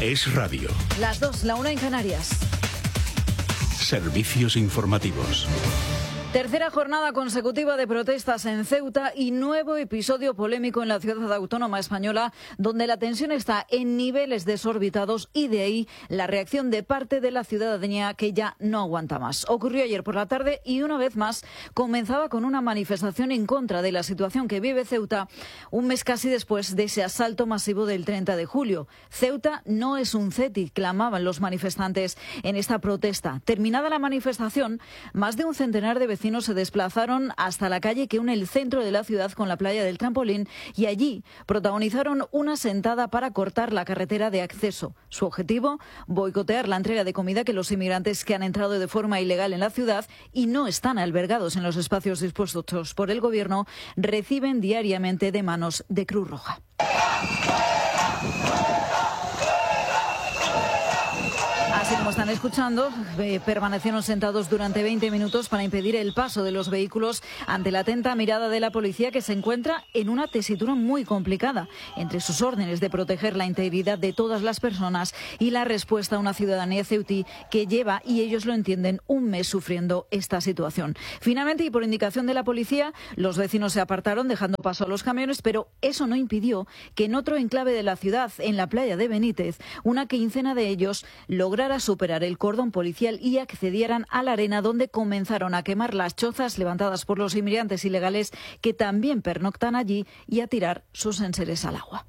Es radio. Las 2, la 1 en Canarias. Servicios informativos. Tercera jornada consecutiva de protestas en Ceuta y nuevo episodio polémico en la ciudad autónoma española, donde la tensión está en niveles desorbitados y de ahí la reacción de parte de la ciudadanía que ya no aguanta más. Ocurrió ayer por la tarde y una vez más comenzaba con una manifestación en contra de la situación que vive Ceuta un mes casi después de ese asalto masivo del 30 de julio. Ceuta no es un CETI, clamaban los manifestantes en esta protesta. Terminada la manifestación, más de un centenar de vecinos se desplazaron hasta la calle que une el centro de la ciudad con la playa del Trampolín y allí protagonizaron una sentada para cortar la carretera de acceso. Su objetivo, boicotear la entrega de comida que los inmigrantes que han entrado de forma ilegal en la ciudad y no están albergados en los espacios dispuestos por el gobierno reciben diariamente de manos de Cruz Roja. Así como están escuchando, permanecieron sentados durante 20 minutos para impedir el paso de los vehículos ante la atenta mirada de la policía, que se encuentra en una tesitura muy complicada entre sus órdenes de proteger la integridad de todas las personas y la respuesta a una ciudadanía ceutí que lleva, y ellos lo entienden, un mes sufriendo esta situación. Finalmente, y por indicación de la policía, los vecinos se apartaron dejando paso a los camiones, pero eso no impidió que en otro enclave de la ciudad, en la playa de Benítez, una quincena de ellos lograra superar el cordón policial y accedieran a la arena, donde comenzaron a quemar las chozas levantadas por los inmigrantes ilegales que también pernoctan allí y a tirar sus enseres al agua.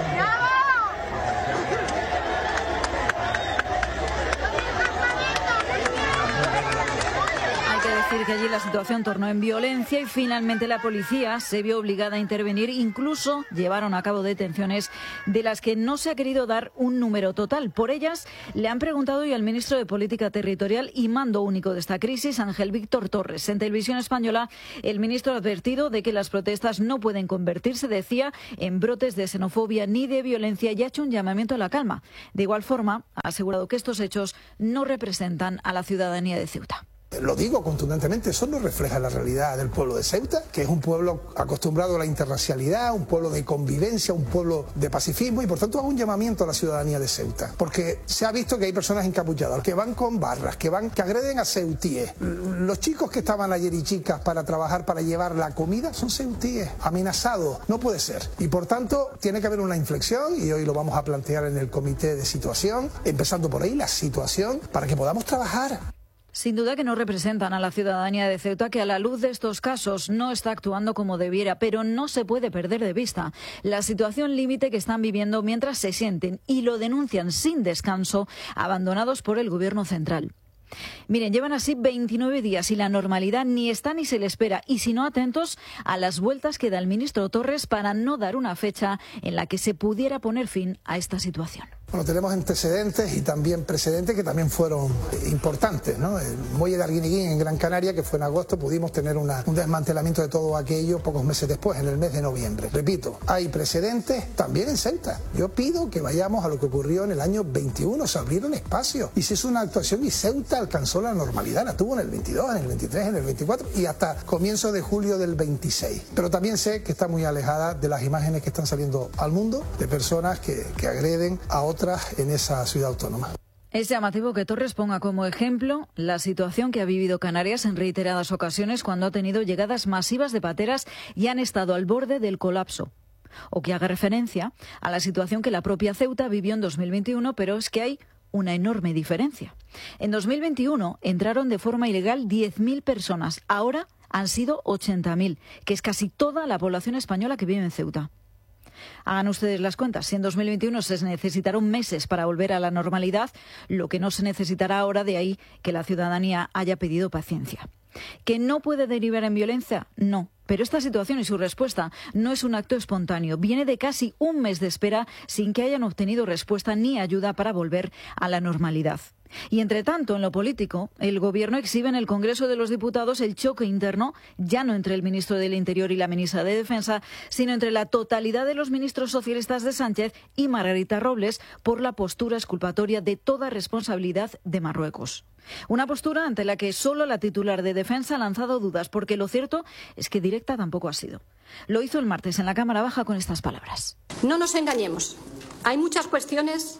Que allí la situación tornó en violencia y finalmente la policía se vio obligada a intervenir. Incluso llevaron a cabo detenciones de las que no se ha querido dar un número total. Por ellas le han preguntado hoy al ministro de Política Territorial y mando único de esta crisis, Ángel Víctor Torres. En Televisión Española, el ministro ha advertido de que las protestas no pueden convertirse, decía, en brotes de xenofobia ni de violencia y ha hecho un llamamiento a la calma. De igual forma, ha asegurado que estos hechos no representan a la ciudadanía de Ceuta. Lo digo contundentemente, eso no refleja la realidad del pueblo de Ceuta, que es un pueblo acostumbrado a la interracialidad, un pueblo de convivencia, un pueblo de pacifismo, y por tanto hago un llamamiento a la ciudadanía de Ceuta, porque se ha visto que hay personas encapuchadas, que van con barras, que agreden a ceutíes. Los chicos que estaban ayer y chicas para trabajar, para llevar la comida, son ceutíes, amenazados. No puede ser. Y por tanto tiene que haber una inflexión, y hoy lo vamos a plantear en el comité de situación, empezando por ahí, la situación, para que podamos trabajar. Sin duda que no representan a la ciudadanía de Ceuta, que a la luz de estos casos no está actuando como debiera, pero no se puede perder de vista la situación límite que están viviendo mientras se sienten, y lo denuncian sin descanso, abandonados por el gobierno central. Miren, llevan así 29 días y la normalidad ni está ni se le espera, y si no, atentos a las vueltas que da el ministro Torres para no dar una fecha en la que se pudiera poner fin a esta situación. Bueno, tenemos antecedentes y también precedentes que también fueron importantes, ¿no? El muelle de Arguineguín en Gran Canaria, que fue en agosto, pudimos tener un desmantelamiento de todo aquello pocos meses después, en el mes de noviembre. Repito, hay precedentes también en Ceuta. Yo pido que vayamos a lo que ocurrió en el año 21, se abrieron espacios y se hizo una actuación y Ceuta alcanzó la normalidad, la tuvo en el 22, en el 23, en el 24 y hasta comienzo de julio del 26. Pero también sé que está muy alejada de las imágenes que están saliendo al mundo de personas que agreden a otras en esa ciudad autónoma. Es llamativo que Torres ponga como ejemplo la situación que ha vivido Canarias en reiteradas ocasiones cuando ha tenido llegadas masivas de pateras y han estado al borde del colapso. O que haga referencia a la situación que la propia Ceuta vivió en 2021, pero es que hay una enorme diferencia. En 2021 entraron de forma ilegal 10.000 personas, ahora han sido 80.000, que es casi toda la población española que vive en Ceuta. Hagan ustedes las cuentas. Si en 2021 se necesitaron meses para volver a la normalidad, lo que no se necesitará ahora, de ahí que la ciudadanía haya pedido paciencia. ¿Que no puede derivar en violencia? No. Pero esta situación y su respuesta no es un acto espontáneo. Viene de casi un mes de espera sin que hayan obtenido respuesta ni ayuda para volver a la normalidad. Y entre tanto, en lo político, el Gobierno exhibe en el Congreso de los Diputados el choque interno, ya no entre el ministro del Interior y la ministra de Defensa, sino entre la totalidad de los ministros socialistas de Sánchez y Margarita Robles por la postura exculpatoria de toda responsabilidad de Marruecos. Una postura ante la que solo la titular de Defensa ha lanzado dudas, porque lo cierto es que directa tampoco ha sido. Lo hizo el martes en la Cámara Baja con estas palabras. No nos engañemos. Hay muchas cuestiones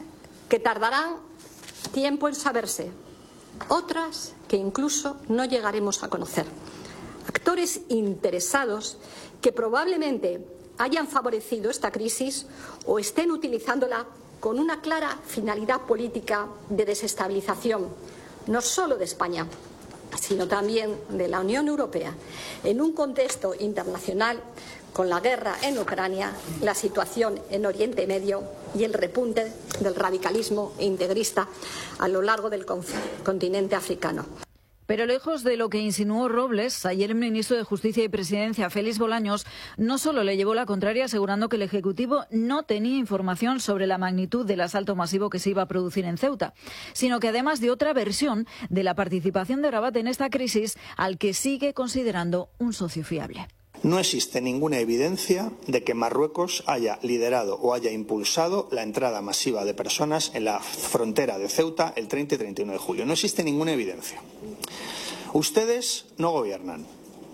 que tardarán tiempo en saberse, otras que incluso no llegaremos a conocer. Actores interesados que probablemente hayan favorecido esta crisis o estén utilizándola con una clara finalidad política de desestabilización, no solo de España, sino también de la Unión Europea, en un contexto internacional con la guerra en Ucrania, la situación en Oriente Medio y el repunte del radicalismo integrista a lo largo del continente africano. Pero lejos de lo que insinuó Robles, ayer el ministro de Justicia y Presidencia, Félix Bolaños, no solo le llevó la contraria asegurando que el Ejecutivo no tenía información sobre la magnitud del asalto masivo que se iba a producir en Ceuta, sino que además dio otra versión de la participación de Rabat en esta crisis, al que sigue considerando un socio fiable. No existe ninguna evidencia de que Marruecos haya liderado o haya impulsado la entrada masiva de personas en la frontera de Ceuta el 30 y 31 de julio. No existe ninguna evidencia. Ustedes no gobiernan.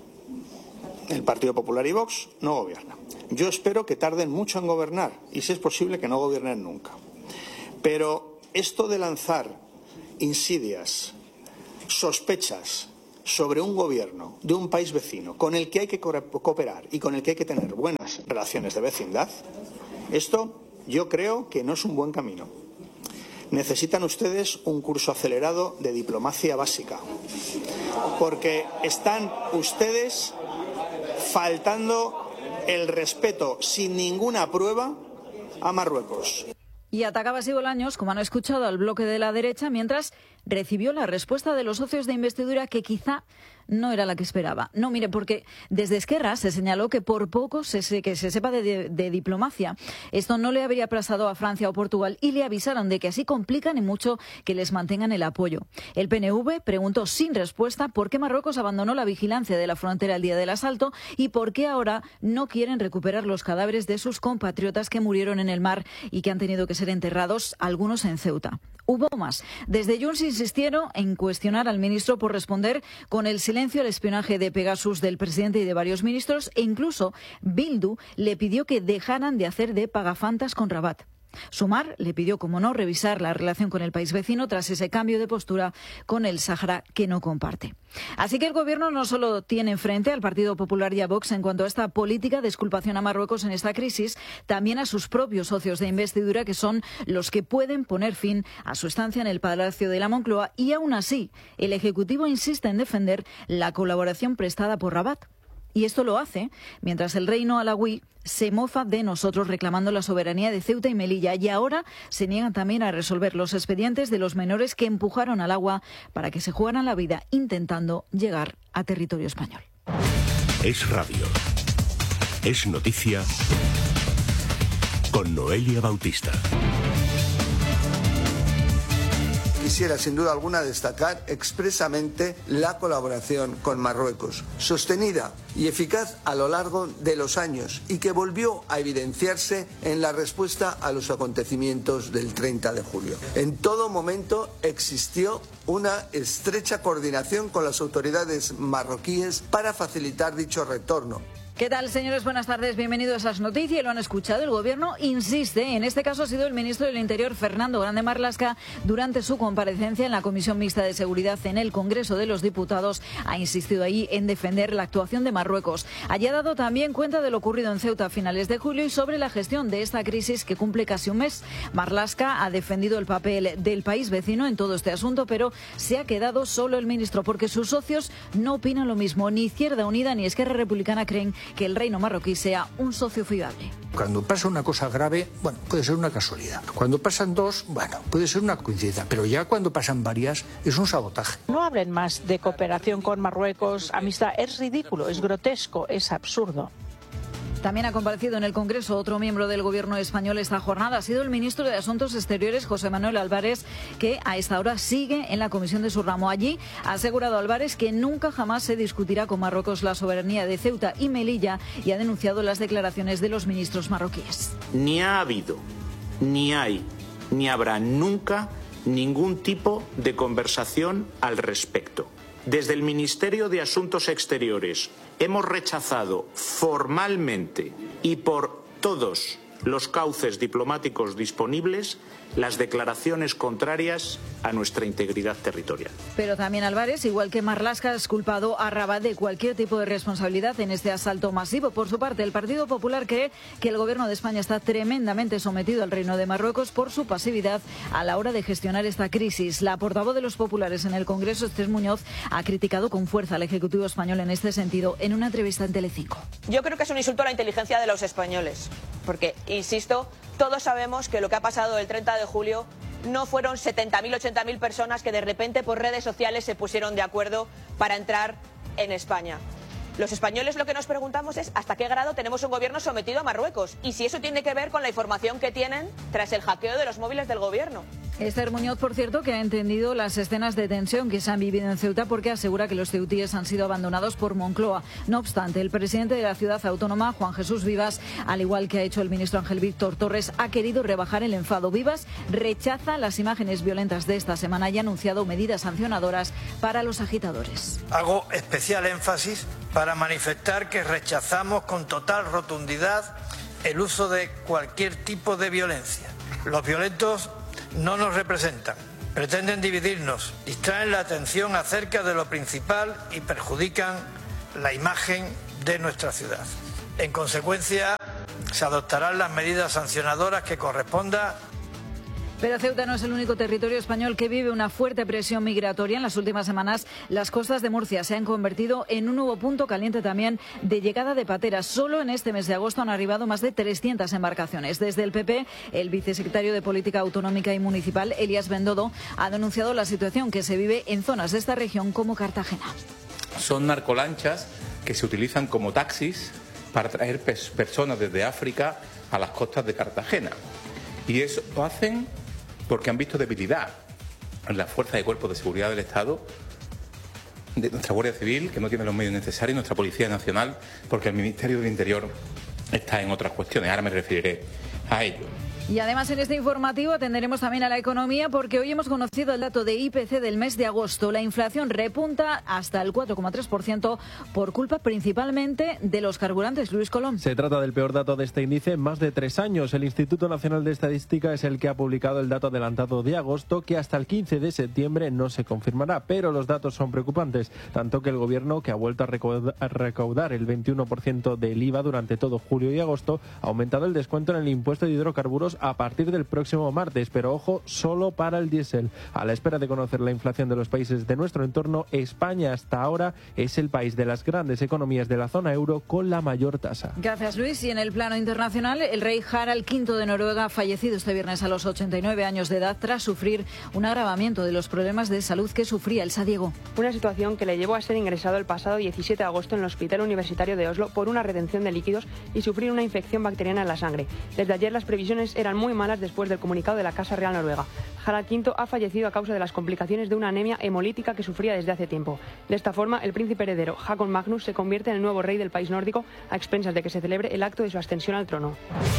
El Partido Popular y Vox no gobiernan. Yo espero que tarden mucho en gobernar y, si es posible, que no gobiernen nunca. Pero esto de lanzar insidias, sospechas sobre un gobierno de un país vecino con el que hay que cooperar y con el que hay que tener buenas relaciones de vecindad, esto yo creo que no es un buen camino. Necesitan ustedes un curso acelerado de diplomacia básica, porque están ustedes faltando el respeto sin ninguna prueba a Marruecos. Y atacaba así Bolaños, como han escuchado, al bloque de la derecha, mientras recibió la respuesta de los socios de investidura que quizá no era la que esperaba. No, mire, porque desde Esquerra se señaló que por poco que se sepa de diplomacia, esto no le habría pasado a Francia o Portugal y le avisaron de que así complican y mucho que les mantengan el apoyo. El PNV preguntó sin respuesta por qué Marruecos abandonó la vigilancia de la frontera el día del asalto y por qué ahora no quieren recuperar los cadáveres de sus compatriotas que murieron en el mar y que han tenido que ser enterrados, algunos en Ceuta. Hubo más. Desde Junts insistieron en cuestionar al ministro por responder con el silencio al espionaje de Pegasus del presidente y de varios ministros, e incluso Bildu le pidió que dejaran de hacer de pagafantas con Rabat. Sumar le pidió, como no, revisar la relación con el país vecino tras ese cambio de postura con el Sáhara que no comparte. Así que el Gobierno no solo tiene enfrente al Partido Popular y a Vox en cuanto a esta política de exculpación a Marruecos en esta crisis, también a sus propios socios de investidura, que son los que pueden poner fin a su estancia en el Palacio de la Moncloa, y aún así el Ejecutivo insiste en defender la colaboración prestada por Rabat. Y esto lo hace mientras el reino alauí se mofa de nosotros reclamando la soberanía de Ceuta y Melilla, y ahora se niegan también a resolver los expedientes de los menores que empujaron al agua para que se jugaran la vida intentando llegar a territorio español. Es radio. Es noticia con Noelia Bautista. Quisiera sin duda alguna destacar expresamente la colaboración con Marruecos, sostenida y eficaz a lo largo de los años y que volvió a evidenciarse en la respuesta a los acontecimientos del 30 de julio. En todo momento existió una estrecha coordinación con las autoridades marroquíes para facilitar dicho retorno. ¿Qué tal, señores? Buenas tardes, bienvenidos a Esas Noticias. Lo han escuchado, el Gobierno insiste, en este caso ha sido el ministro del Interior, Fernando Grande Marlaska, durante su comparecencia en la Comisión Mixta de Seguridad en el Congreso de los Diputados, ha insistido ahí en defender la actuación de Marruecos. Allí ha dado también cuenta de lo ocurrido en Ceuta a finales de julio y sobre la gestión de esta crisis que cumple casi un mes. Marlaska ha defendido el papel del país vecino en todo este asunto, pero se ha quedado solo el ministro porque sus socios no opinan lo mismo. Ni Izquierda Unida ni Esquerra Republicana creen que el reino marroquí sea un socio fiable. Cuando pasa una cosa grave, bueno, puede ser una casualidad. Cuando pasan dos, bueno, puede ser una coincidencia. Pero ya cuando pasan varias, es un sabotaje. No hablen más de cooperación con Marruecos, amistad. Es ridículo, es grotesco, es absurdo. También ha comparecido en el Congreso otro miembro del Gobierno español esta jornada. Ha sido el ministro de Asuntos Exteriores, José Manuel Álvarez, que a esta hora sigue en la comisión de su ramo. Allí ha asegurado Álvarez que nunca jamás se discutirá con Marruecos la soberanía de Ceuta y Melilla y ha denunciado las declaraciones de los ministros marroquíes. Ni ha habido, ni hay, ni habrá nunca ningún tipo de conversación al respecto. Desde el Ministerio de Asuntos Exteriores hemos rechazado formalmente y por todos los cauces diplomáticos disponibles, las declaraciones contrarias a nuestra integridad territorial. Pero también Álvarez, igual que Marlaska, ha culpado a Rabat de cualquier tipo de responsabilidad en este asalto masivo. Por su parte, el Partido Popular cree que el Gobierno de España está tremendamente sometido al Reino de Marruecos por su pasividad a la hora de gestionar esta crisis. La portavoz de los populares en el Congreso, Esther Muñoz, ha criticado con fuerza al Ejecutivo español en este sentido en una entrevista en Telecinco. Yo creo que es un insulto a la inteligencia de los españoles, porque, insisto, todos sabemos que lo que ha pasado el 30 de julio no fueron 70.000, 80.000 personas que de repente por redes sociales se pusieron de acuerdo para entrar en España. Los españoles lo que nos preguntamos es hasta qué grado tenemos un gobierno sometido a Marruecos y si eso tiene que ver con la información que tienen tras el hackeo de los móviles del gobierno. Esther Muñoz, por cierto, que ha entendido las escenas de tensión que se han vivido en Ceuta porque asegura que los ceutíes han sido abandonados por Moncloa. No obstante, el presidente de la ciudad autónoma, Juan Jesús Vivas, al igual que ha hecho el ministro Ángel Víctor Torres, ha querido rebajar el enfado. Vivas rechaza las imágenes violentas de esta semana y ha anunciado medidas sancionadoras para los agitadores. Hago especial énfasis para manifestar que rechazamos con total rotundidad el uso de cualquier tipo de violencia. Los violentos no nos representan, pretenden dividirnos, distraen la atención acerca de lo principal y perjudican la imagen de nuestra ciudad. En consecuencia, se adoptarán las medidas sancionadoras que corresponda. Pero Ceuta no es el único territorio español que vive una fuerte presión migratoria. En las últimas semanas, las costas de Murcia se han convertido en un nuevo punto caliente también de llegada de pateras. Solo en este mes de agosto han arribado más de 300 embarcaciones. Desde el PP, el vicesecretario de Política Autonómica y Municipal, Elías Bendodo, ha denunciado la situación que se vive en zonas de esta región como Cartagena. Son narcolanchas que se utilizan como taxis para traer personas desde África a las costas de Cartagena. Y eso lo hacen porque han visto debilidad en la fuerza de cuerpos de seguridad del Estado, de nuestra Guardia Civil, que no tiene los medios necesarios, nuestra Policía Nacional, porque el Ministerio del Interior está en otras cuestiones. Ahora me referiré a ello. Y además en este informativo atenderemos también a la economía porque hoy hemos conocido el dato de IPC del mes de agosto. La inflación repunta hasta el 4,3% por culpa principalmente de los carburantes. Luis Colón. Se trata del peor dato de este índice en más de 3 años. El Instituto Nacional de Estadística es el que ha publicado el dato adelantado de agosto, que hasta el 15 de septiembre no se confirmará, pero los datos son preocupantes, tanto que el Gobierno, que ha vuelto a recaudar el 21% del IVA durante todo julio y agosto, ha aumentado el descuento en el impuesto de hidrocarburos a partir del próximo martes, pero ojo, solo para el diésel. A la espera de conocer la inflación de los países de nuestro entorno, España hasta ahora es el país de las grandes economías de la zona euro con la mayor tasa. Gracias, Luis. Y en el plano internacional, el rey Harald V de Noruega ha fallecido este viernes a los 89 años de edad tras sufrir un agravamiento de los problemas de salud que sufría. Elsa Diego. Una situación que le llevó a ser ingresado el pasado 17 de agosto en el Hospital Universitario de Oslo por una retención de líquidos y sufrir una infección bacteriana en la sangre. Desde ayer las previsiones eran muy malas después del comunicado de la Casa Real Noruega. Harald V ha fallecido a causa de las complicaciones de una anemia hemolítica que sufría desde hace tiempo. De esta forma, el príncipe heredero Håkon Magnus se convierte en el nuevo rey del país nórdico a expensas de que se celebre el acto de su ascensión al trono.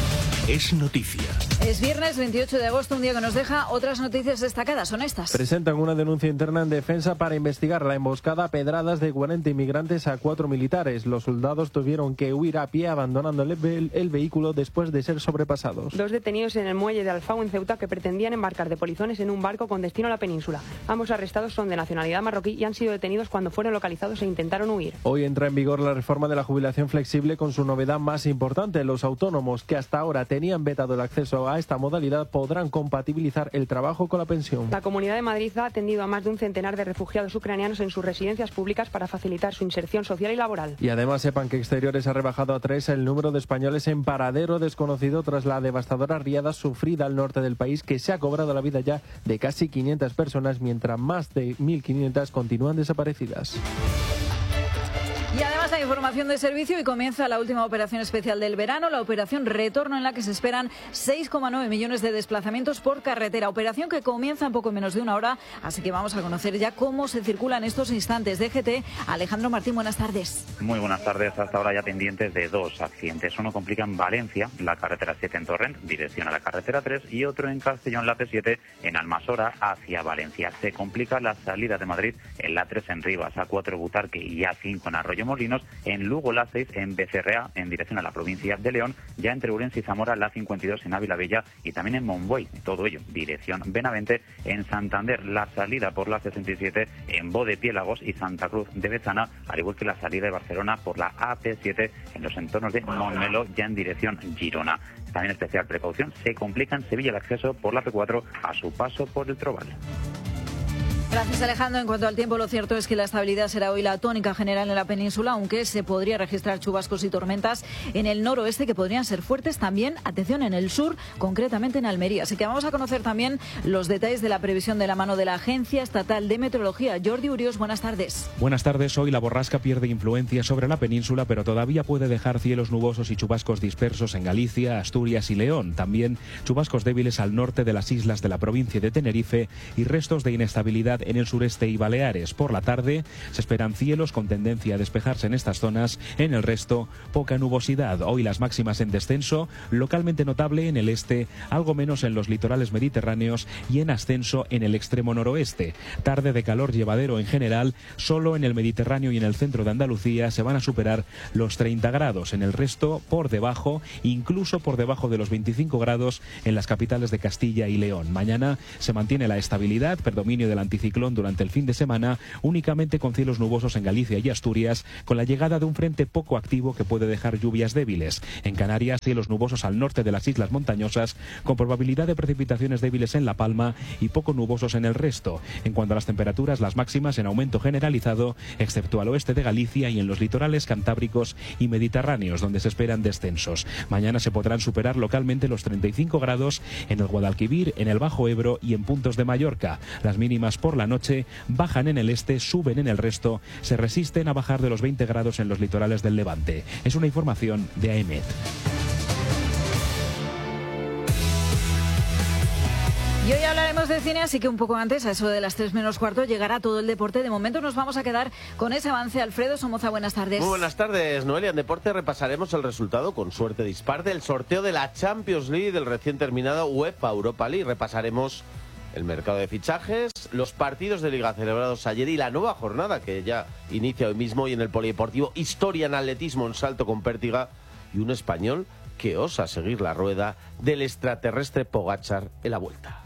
Es noticia. Es viernes 28 de agosto, un día que nos deja otras noticias destacadas. Son estas. Presentan una denuncia interna en defensa para investigar la emboscada a pedradas de 40 inmigrantes a 4 militares. Los soldados tuvieron que huir a pie abandonando el vehículo después de ser sobrepasados. 2 detenidos en el muelle de Alfau en Ceuta que pretendían embarcar de polizones en un barco con destino a la península. Ambos arrestados son de nacionalidad marroquí y han sido detenidos cuando fueron localizados e intentaron huir. Hoy entra en vigor la reforma de la jubilación flexible con su novedad más importante. Los autónomos que hasta ahora tenían vetado el acceso a esta modalidad podrán compatibilizar el trabajo con la pensión. La Comunidad de Madrid ha atendido a más de un centenar de refugiados ucranianos en sus residencias públicas para facilitar su inserción social y laboral. Y además sepan que Exteriores ha rebajado a 3 el número de españoles en paradero desconocido tras la devastadora riada sufrida al norte del país, que se ha cobrado la vida ya de casi 500 personas, mientras más de 1.500 continúan desaparecidas. Y además hay información de servicio y comienza la última operación especial del verano, la operación Retorno, en la que se esperan 6,9 millones de desplazamientos por carretera. Operación que comienza en poco menos de una hora, así que vamos a conocer ya cómo se circula en estos instantes. DGT, Alejandro Martín, buenas tardes. Muy buenas tardes. Hasta ahora ya pendientes de 2 accidentes. Uno complica en Valencia, la carretera 7 en Torrent, dirección a la carretera 3, y otro en Castellón, la P7, en Almasora, hacia Valencia. Se complica la salida de Madrid en la 3 en Rivas, A4 Butarque y A5 en Arroyo Molino, menos en Lugo la 6, en Becerrea, en dirección a la provincia de León, ya entre Ourense y Zamora la 52 en Ávila Bella y también en Monbuey, todo ello dirección Benavente, en Santander la salida por la 67 en Bodepiélagos y Santa Cruz de Bezana, al igual que la salida de Barcelona por la AP7 en los entornos de Montmeló, ya en dirección Girona. También especial precaución, se complica en Sevilla el acceso por la P4 a su paso por el Trobal. Gracias, Alejandro. En cuanto al tiempo, lo cierto es que la estabilidad será hoy la tónica general en la península, aunque se podría registrar chubascos y tormentas en el noroeste que podrían ser fuertes también, atención, en el sur, concretamente en Almería. Así que vamos a conocer también los detalles de la previsión de la mano de la Agencia Estatal de Meteorología. Jordi Urios, buenas tardes. Buenas tardes. Hoy la borrasca pierde influencia sobre la península, pero todavía puede dejar cielos nubosos y chubascos dispersos en Galicia, Asturias y León. También chubascos débiles al norte de las islas de la provincia de Tenerife y restos de inestabilidad en el sureste y Baleares. Por la tarde se esperan cielos con tendencia a despejarse en estas zonas. En el resto, poca nubosidad. Hoy las máximas en descenso, localmente notable en el este, algo menos en los litorales mediterráneos y en ascenso en el extremo noroeste. Tarde de calor llevadero en general, solo en el Mediterráneo y en el centro de Andalucía se van a superar los 30 grados. En el resto, por debajo, incluso por debajo de los 25 grados en las capitales de Castilla y León. Mañana se mantiene la estabilidad, predominio del anticiclón durante el fin de semana, únicamente con cielos nubosos en Galicia y Asturias, con la llegada de un frente poco activo que puede dejar lluvias débiles. En Canarias, cielos nubosos al norte de las islas montañosas, con probabilidad de precipitaciones débiles en La Palma y poco nubosos en el resto. En cuanto a las temperaturas, las máximas en aumento generalizado, excepto al oeste de Galicia y en los litorales cantábricos y mediterráneos, donde se esperan descensos. Mañana se podrán superar localmente los 35 grados en el Guadalquivir, en el Bajo Ebro y en puntos de Mallorca. Las mínimas por la noche bajan en el este, suben en el resto, se resisten a bajar de los 20 grados en los litorales del Levante. Es una información de AEMET. Y hoy hablaremos de cine, así que un poco antes, a eso de las 3 menos cuarto, llegará todo el deporte. De momento nos vamos a quedar con ese avance. Alfredo Somoza, buenas tardes. Muy buenas tardes, Noelia. En deporte repasaremos el resultado, con suerte dispar, del sorteo de la Champions League del recién terminado UEFA Europa League. Repasaremos el mercado de fichajes, los partidos de Liga celebrados ayer y la nueva jornada que ya inicia hoy mismo, y en el polideportivo, historia en atletismo en salto con pértiga y un español que osa seguir la rueda del extraterrestre Pogačar en la Vuelta.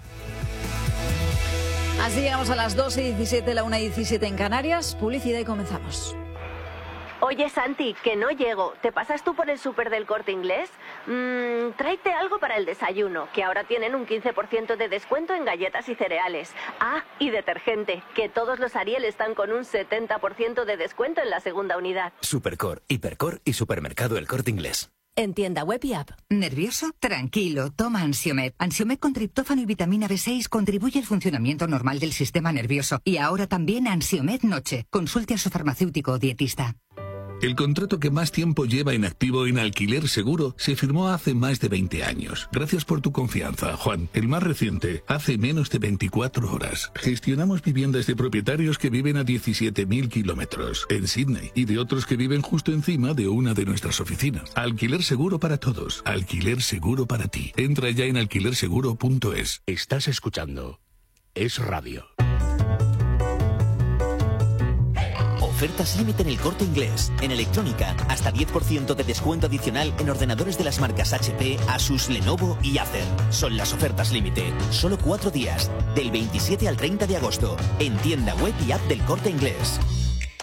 Así llegamos a las 2:17, la 1:17 en Canarias. Publicidad y comenzamos. Oye, Santi, que no llego. ¿Te pasas tú por el súper del Corte Inglés? Tráete algo para el desayuno, que ahora tienen un 15% de descuento en galletas y cereales. Ah, y detergente, que todos los Ariel están con un 70% de descuento en la segunda unidad. Supercor, Hipercor y Supermercado El Corte Inglés. En tienda web y app. ¿Nervioso? Tranquilo, toma Ansiomed. Ansiomed con triptófano y vitamina B6 contribuye al funcionamiento normal del sistema nervioso. Y ahora también Ansiomed Noche. Consulte a su farmacéutico o dietista. El contrato que más tiempo lleva en activo en Alquiler Seguro se firmó hace más de 20 años. Gracias por tu confianza, Juan. El más reciente, hace menos de 24 horas. Gestionamos viviendas de propietarios que viven a 17.000 kilómetros en Sydney y de otros que viven justo encima de una de nuestras oficinas. Alquiler Seguro para todos. Alquiler Seguro para ti. Entra ya en alquilerseguro.es. Estás escuchando Es Radio. Ofertas límite en El Corte Inglés. En electrónica, hasta 10% de descuento adicional en ordenadores de las marcas HP, Asus, Lenovo y Acer. Son las ofertas límite. Solo 4 días, del 27 al 30 de agosto. En tienda web y app del Corte Inglés.